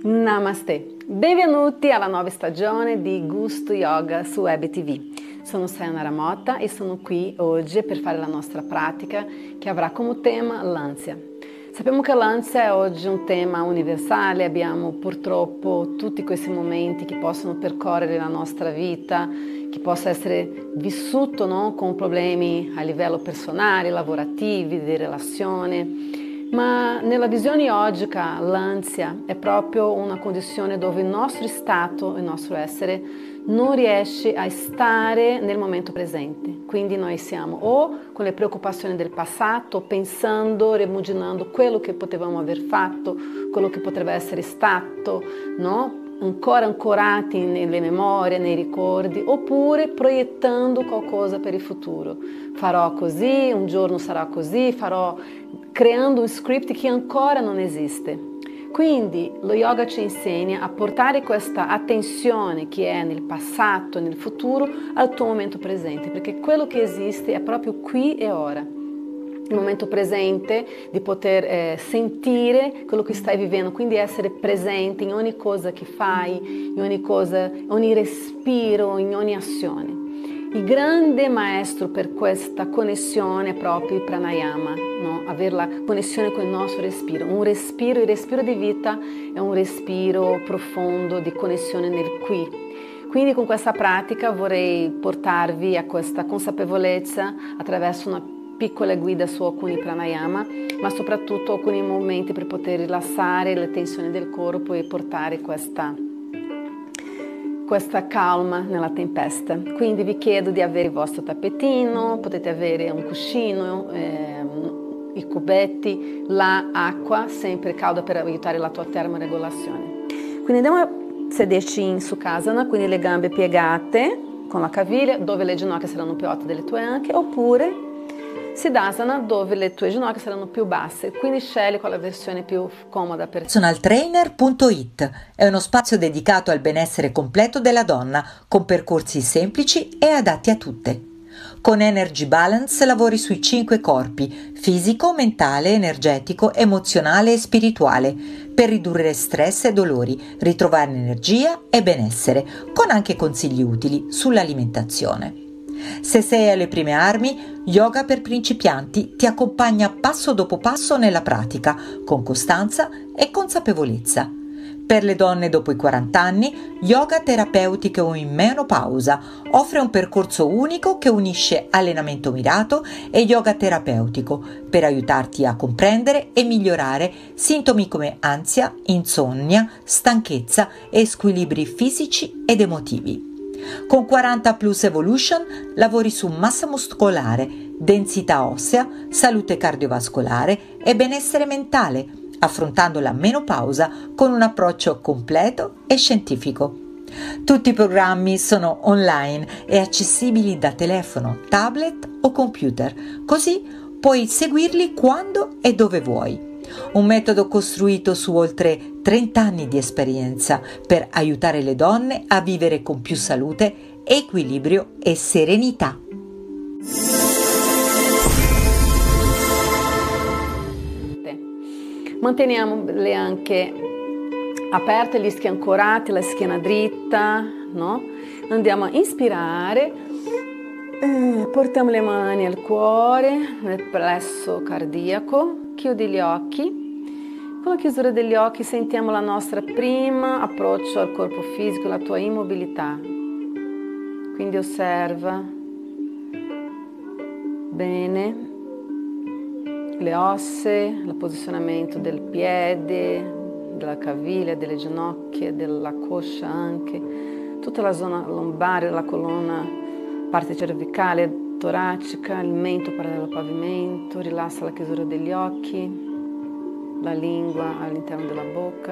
Namaste, benvenuti alla nuova stagione di Gusto Yoga su Web TV. Sono Sayonara Motta e sono qui oggi per fare la nostra pratica che avrà come tema l'ansia. Sappiamo che l'ansia è oggi un tema universale, abbiamo purtroppo tutti questi momenti che possono percorrere la nostra vita, che possa essere vissuto con problemi a livello personale, lavorativi, di relazione. Ma nella visione yogica l'ansia è proprio una condizione dove il nostro stato, il nostro essere non riesce a stare nel momento presente. Quindi noi siamo o con le preoccupazioni del passato, pensando, rimuginando quello che potevamo aver fatto, quello che potrebbe essere stato, no? Ancora ancorati nelle memorie, nei ricordi, oppure proiettando qualcosa per il futuro. Farò così, un giorno sarà così, creando un script che ancora non esiste. Quindi lo yoga ci insegna a portare questa attenzione che è nel passato e nel futuro al tuo momento presente, perché quello che esiste è proprio qui e ora. Il momento presente di poter sentire quello che stai vivendo, quindi essere presente in ogni cosa che fai, in ogni respiro, in ogni azione. Il grande maestro per questa connessione è proprio il pranayama, no? Avere la connessione con il nostro respiro. Il respiro di vita è un respiro profondo di connessione nel qui. Quindi con questa pratica vorrei portarvi a questa consapevolezza attraverso una piccola guida su alcuni pranayama, ma soprattutto alcuni momenti per poter rilassare le tensioni del corpo e portare questa calma nella tempesta. Quindi vi chiedo di avere il vostro tappetino, potete avere un cuscino, i cubetti, l'acqua sempre calda per aiutare la tua termoregolazione. Quindi andiamo a sederci in Sukhasana, quindi le gambe piegate con la caviglia, dove le ginocchia saranno più alte delle tue anche, oppure Siddhasana, dove le tue ginocchia saranno più basse, quindi scegli quella versione più comoda per te. Personaltrainer.it è uno spazio dedicato al benessere completo della donna, con percorsi semplici e adatti a tutte. Con Energy Balance lavori sui 5 corpi: fisico, mentale, energetico, emozionale e spirituale, per ridurre stress e dolori, ritrovare energia e benessere, con anche consigli utili sull'alimentazione. Se sei alle prime armi, Yoga per principianti ti accompagna passo dopo passo nella pratica, con costanza e consapevolezza. Per le donne dopo i 40 anni, Yoga terapeutico in menopausa offre un percorso unico che unisce allenamento mirato e yoga terapeutico per aiutarti a comprendere e migliorare sintomi come ansia, insonnia, stanchezza e squilibri fisici ed emotivi. Con 40 Plus Evolution lavori su massa muscolare, densità ossea, salute cardiovascolare e benessere mentale, affrontando la menopausa con un approccio completo e scientifico. Tutti i programmi sono online e accessibili da telefono, tablet o computer, così puoi seguirli quando e dove vuoi. Un metodo costruito su oltre 30 anni di esperienza per aiutare le donne a vivere con più salute, equilibrio e serenità. Manteniamo le anche aperte, gli schieni ancorati, la schiena dritta, no? Andiamo a inspirare, portiamo le mani al cuore, nel plesso cardiaco. Chiudi gli occhi. Con la chiusura degli occhi sentiamo la nostra prima approccio al corpo fisico, la tua immobilità. Quindi osserva bene le ossa, il posizionamento del piede, della caviglia, delle ginocchia, della coscia anche, tutta la zona lombare, la colonna, parte cervicale, toracica, il mento parallelo al pavimento, rilassa la chiusura degli occhi, la lingua all'interno della bocca.